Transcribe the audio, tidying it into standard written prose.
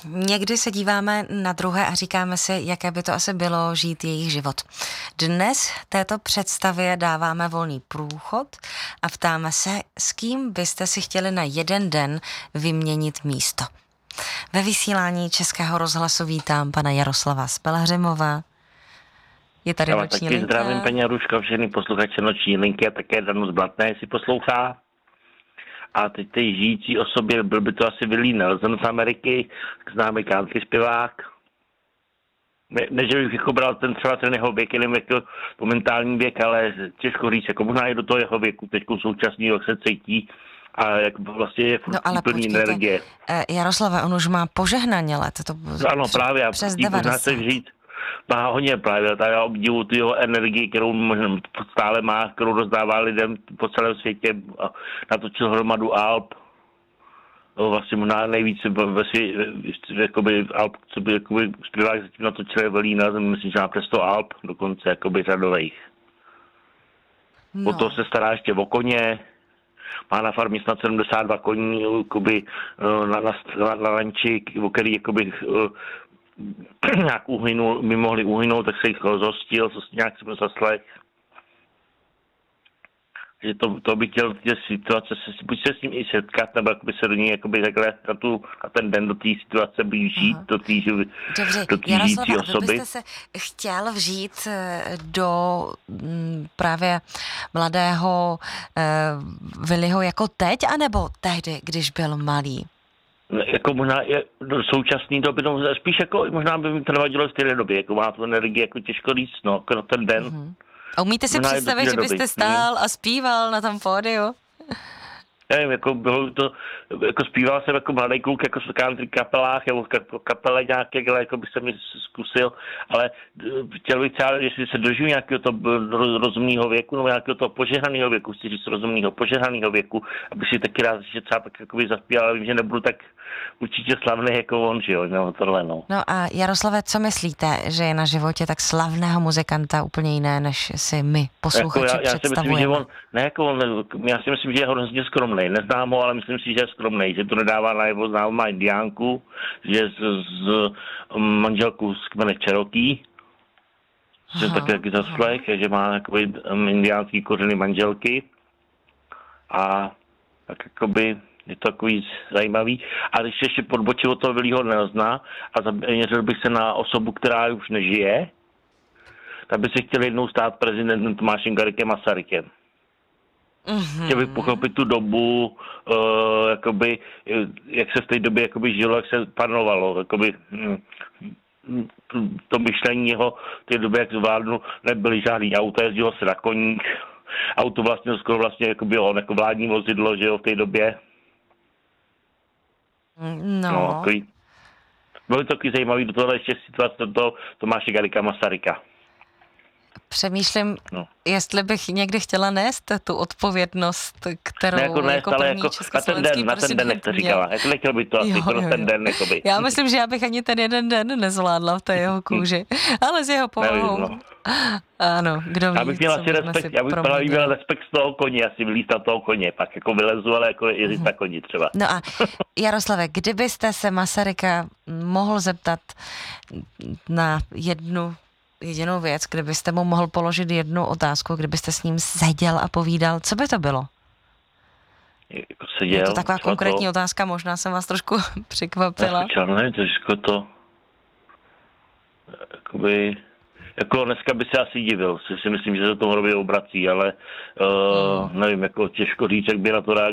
Někdy se díváme na druhé a říkáme si, jaké by to asi bylo žít jejich život. Dnes této představě dáváme volný průchod a ptáme se, s kým byste si chtěli na jeden den vyměnit místo. Ve vysílání Českého rozhlasu vítám pana Jaroslava Spelhřimova. Je tady noční linka. Zdravím paní Jaruško, všechny posluchače noční linky a také Danu z Blatné, jestli poslouchá. A teď tej žijící osobě byl by to asi Willie Nelson z Ameriky, známý country zpěvák. Ne, že bych jako bral třeba ten jeho věk, jenom jako momentální věk, ale těžko říct, jako možná i do toho jeho věku, teď současný, jak se cítí a jak vlastně je plný energie. Jaroslave, on už má požehnaně let. Ano, právě, a přes možná 90. se říct, má hodně právě, tak já obdivuju tu jeho energii, kterou možná stále má, kterou rozdává lidem po celém světě. Natočil hromadu alb. No, vlastně možná nejvíc ve světě, alb, co by zpěvák zatím natočil je Velína, myslím, že má přes 100 alb, dokonce řadových. No. Potom se stará ještě o koně, má na farmě snad 72 koní, na ranči, o který nějak by mohli uhynout, tak se jich zhostil, nějak jsem zaslech. Že to by chtěl ty situace, buď se s ním i setkat, nebo se do něj takhle na ten den do té situace blížit, do té žijící osoby. Vy byste se chtěl vžít do právě mladého Willyho jako teď, anebo tehdy, když byl malý? Jako možná do současné doby, no, spíš jako možná by mi to nevadilo v té době, jako má tu energii, jako těžko říct, no, jako na ten den. Mm-hmm. A umíte si představit, že byste stál a zpíval na tom pódiu? Nevím, jako bylo to, jako zpíval jsem jako mladý kluk, jako v country kapelách, nebo kapele nějaké, jako by se mi zkusil, ale chtěl bych třeba, jestli se dožiju nějakého toho rozumného věku, nebo nějakého toho požehnaného věku, chci říct rozumného požehnaného věku, aby si taky rád, že třeba tak jakoby zaspíval, ale vím, že nebudu tak určitě slavný jako on, že jo, no tohle, no. No a Jaroslave, co myslíte, že je na životě tak slavného muzikanta úplně jiné, než si my, posluchači, jako já představujeme? Já si myslím, že je hrozně skromný. Neznám ho, ale myslím si, že je skromný, že to nedává najevo, znám má indiánku, že z manželku z kmene Cherokee, že taky zaslech, že má jakoby indiánský kořeny manželky a tak jakoby je to takový zajímavý. A když ještě podbočil od toho Willyho Nelsona a zaměřil bych se na osobu, která už nežije, tak by se chtěl jednou stát prezidentem Tomášem Garrigue Masarykem. Mm-hmm. Chtěl bych pochopit tu dobu, jakoby, jak se v té době jakoby žilo, jak se panovalo, jakoby, to myšlení jeho v té době, jak zvládnu, nebyly žádný auta, jezdilo se na koních, auto vlastně skoro vlastně jakoby, jako vládní vozidlo, že jo, v té době. No. Bylo to takový zajímavý do toho ještě situace do toho Tomáše Garrigua Masaryka. Přemýšlím, jestli bych někdy chtěla nést tu odpovědnost, kterou ne, jako nést, jako ale první československý na ten den, jak to říkala. Jako nechtěl by to asi na ten den. Jakoby. Já myslím, že já bych ani ten jeden den nezvládla v té jeho kůži, ale s jeho povahou. No. Ano, kdo ví, já bych měl asi respekt, já bych měl respekt z toho koně, asi vylíst na toho koně, pak jako vylezu, ale jako jezdit na koni třeba. No a Jaroslave, kdybyste se Masaryka mohl zeptat na jedinou věc, kdybyste mu mohl položit jednu otázku, kdybyste s ním seděl a povídal, co by to bylo? Jako seděl, je to taková konkrétní otázka, možná jsem vás trošku překvapila. Jako dneska by se asi divil, si myslím, že se tomu hrobě obrací, ale nevím, jako těžko říct, jak by na to reagoval.